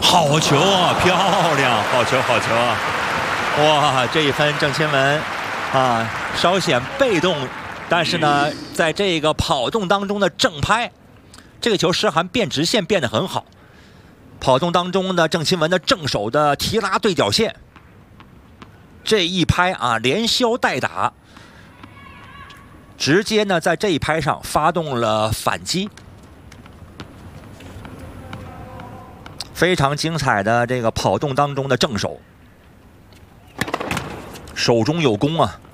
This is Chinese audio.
好球啊，漂亮，好球，好球啊！哇，这一分郑钦文啊，稍显被动，但是呢，在这个跑动当中的正拍，这个球施涵变直线变得很好。跑动当中呢，郑钦文的正手的提拉对角线，这一拍啊，连削带打，直接呢在这一拍上发动了反击。 非常精彩的这个跑动当中的正手，手中有功啊！